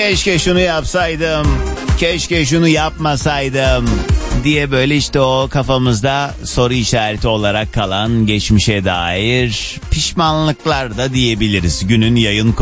keşke şunu yapsaydım, keşke şunu yapmasaydım diye böyle işte o kafamızda soru işareti olarak kalan geçmişe dair pişmanlıklar da diyebiliriz günün yayın konusu.